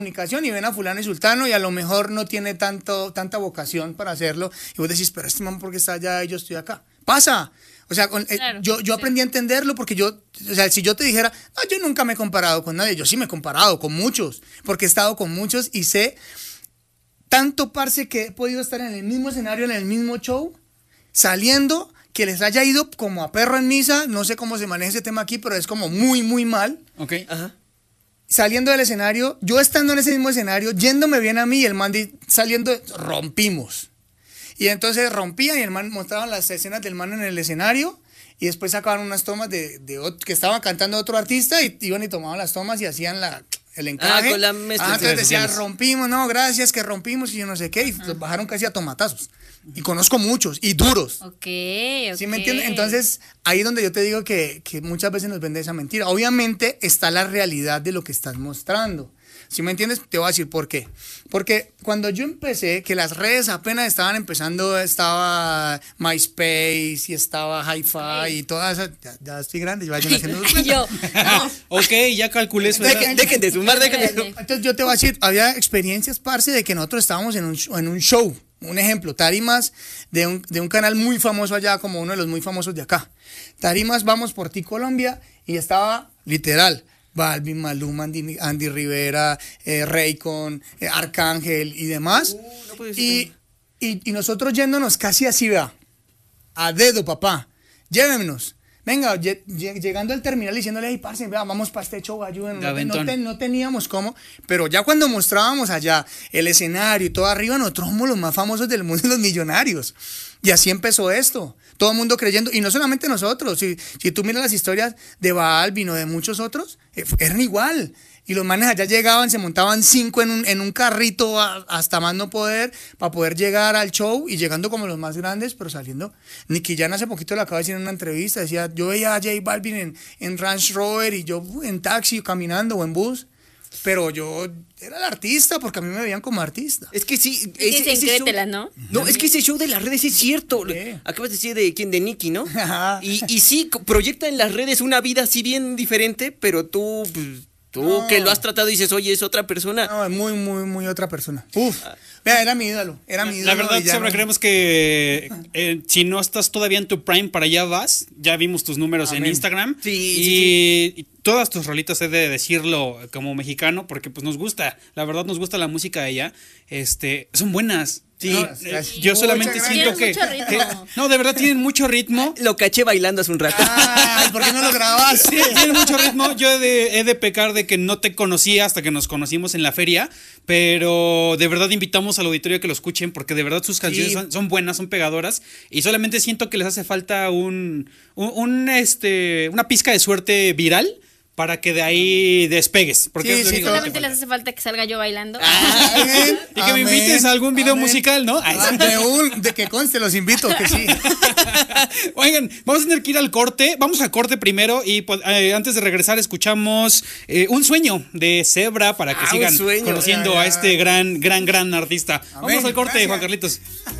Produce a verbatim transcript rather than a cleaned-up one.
comunicación y ven a fulano y sultano y a lo mejor no tiene tanto, tanta vocación para hacerlo y vos decís, pero este man porque está allá y yo estoy acá. Pasa. O sea, con, eh, claro, yo, yo sí. aprendí a entenderlo porque yo, o sea, si yo te dijera, no, yo nunca me he comparado con nadie, yo sí me he comparado con muchos, porque he estado con muchos y sé tanto, parce, que he podido estar en el mismo escenario, en el mismo show, saliendo, que les haya ido como a perro en misa, no sé cómo se maneja ese tema aquí, pero es como muy, muy mal. Ok, ajá. Saliendo del escenario, yo estando en ese mismo escenario, yéndome bien a mí y el man de, saliendo, rompimos. Y entonces rompían y el man mostraban las escenas del man en el escenario y después sacaban unas tomas de, de que estaban cantando otro artista y iban y tomaban las tomas y hacían la, el encaje. Ah, con la mezcla. Ah, entonces decían, rompimos, no, gracias, que rompimos y yo no sé qué. Y uh-huh. bajaron casi a tomatazos. Y conozco muchos y duros. Ok, ok. ¿Sí me entiendes? Entonces, ahí es donde yo te digo que, que muchas veces nos vende esa mentira. Obviamente está la realidad de lo que estás mostrando. ¿Sí me entiendes? Te voy a decir por qué. Porque cuando yo empecé, que las redes apenas estaban empezando, estaba MySpace y estaba Hi-Fi y todas esas. Ya, ya estoy grande, ya vayan haciendo sus yo, no. Ok, ya calculé eso. Dejen, dejen de sumar, dejen de sumar. Entonces yo te voy a decir, había experiencias, parce, de que nosotros estábamos en un, en un show. Un ejemplo, tarimas de un, de un canal muy famoso allá, como uno de los muy famosos de acá. Tarimas Vamos por Ti Colombia y estaba literal Balvin, Maluma, Andy, Andy Rivera, eh, Raycon, eh, Arcángel y demás. Uh, no y, y, y nosotros yéndonos casi así, vea, a dedo, papá, llévenos. Venga, llegando al terminal diciéndole, hey, parce, vea, vamos para este show, ayúdenos. No, no, ten, no teníamos cómo, pero ya cuando mostrábamos allá el escenario y todo arriba, nosotros somos los más famosos del mundo, los millonarios. Y así empezó esto. Todo el mundo creyendo, y no solamente nosotros, si, si tú miras las historias de Balvin o de muchos otros, eh, eran igual. Y los manes allá llegaban, se montaban cinco en un, en un carrito a, hasta más no poder, para poder llegar al show y llegando como los más grandes, pero saliendo. Nicky Jam hace poquito le acaba de decir en una entrevista, decía, yo veía a J Balvin en, en Range Rover y yo en taxi, caminando o en bus, pero yo era el artista porque a mí me veían como artista. Es que sí, ese, ese créetela, show, ¿no? No, es que ese show de las redes es cierto. ¿Qué? Acabas de decir de quién, de Nicky, ¿no? y, y sí, proyecta en las redes una vida así bien diferente, pero tú... Pues, tú no. que lo has tratado y dices, oye, es otra persona. No, es muy, muy, muy otra persona. Uf. Vea, era mi ídolo, era mi ídolo. La verdad, siempre no... creemos que eh, si no estás todavía en tu prime, para allá vas. Ya vimos tus números Amén. En Instagram. Sí, y, sí, sí. y todas tus rolitas, he de decirlo como mexicano, porque pues nos gusta, la verdad nos gusta la música de allá. Este, son buenas. Sí, no, eh, yo solamente siento que, que no, de verdad tienen mucho ritmo. Lo caché bailando hace un rato. Ay, ¿por qué no lo grabaste? Sí, tienen mucho ritmo. Yo he de, he de pecar de que no te conocía hasta que nos conocimos en la feria, pero de verdad invitamos al auditorio a que lo escuchen porque de verdad sus canciones sí. son, son buenas, son pegadoras y solamente siento que les hace falta un, un, un este, una pizca de suerte viral. Para que de ahí despegues. Porque sí, es sí, solamente les hace falta que salga yo bailando. Amén, y que amén, me invites a algún video amén. musical, ¿no? Ah, de, un, de que conste, los invito, que sí. Oigan, vamos a tener que ir al corte. Vamos al corte primero y pues, eh, antes de regresar escuchamos eh, Un Sueño de Zebra para que ah, sigan sueño, conociendo ya, ya. a este gran, gran, gran artista. Amén. Vamos al corte, Gracias. Juan Carlitos.